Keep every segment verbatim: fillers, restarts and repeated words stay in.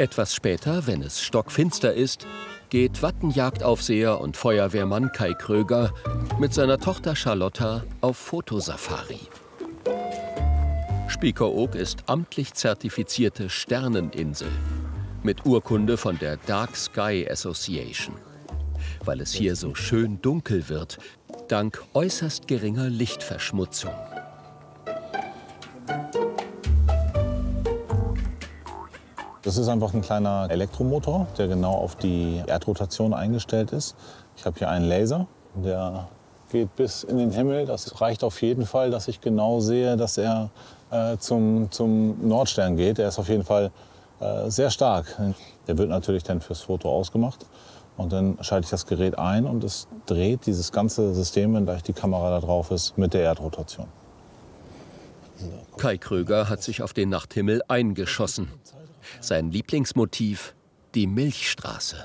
Etwas später, wenn es stockfinster ist, geht Wattenjagdaufseher und Feuerwehrmann Kai Kröger mit seiner Tochter Charlotta auf Fotosafari. Spiekeroog ist amtlich zertifizierte Sterneninsel mit Urkunde von der Dark Sky Association, weil es hier so schön dunkel wird, dank äußerst geringer Lichtverschmutzung. Das ist einfach ein kleiner Elektromotor, der genau auf die Erdrotation eingestellt ist. Ich habe hier einen Laser, der geht bis in den Himmel. Das reicht auf jeden Fall, dass ich genau sehe, dass er äh, zum, zum Nordstern geht. Der ist auf jeden Fall äh, sehr stark. Der wird natürlich dann fürs Foto ausgemacht. Und dann schalte ich das Gerät ein und es dreht dieses ganze System, wenn gleich die Kamera da drauf ist, mit der Erdrotation. Kai Kröger hat sich auf den Nachthimmel eingeschossen. Sein Lieblingsmotiv, die Milchstraße.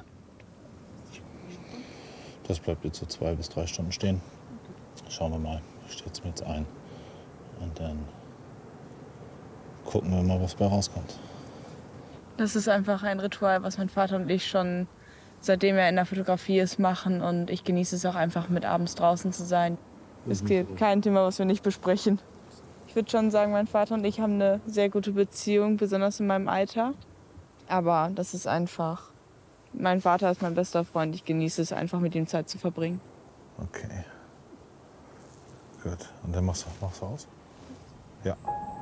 Das bleibt jetzt so zwei bis drei Stunden stehen. Schauen wir mal, ich stelle es mir jetzt ein. Und dann gucken wir mal, was bei rauskommt. Das ist einfach ein Ritual, was mein Vater und ich schon, seitdem er in der Fotografie ist, machen. Und ich genieße es auch einfach, mit abends draußen zu sein. Es gibt kein Thema, was wir nicht besprechen. Ich würde schon sagen, mein Vater und ich haben eine sehr gute Beziehung, besonders in meinem Alter. Aber das ist einfach, mein Vater ist mein bester Freund. Ich genieße es einfach, mit ihm Zeit zu verbringen. Okay. Gut. Und dann machst du, machst du aus? Ja.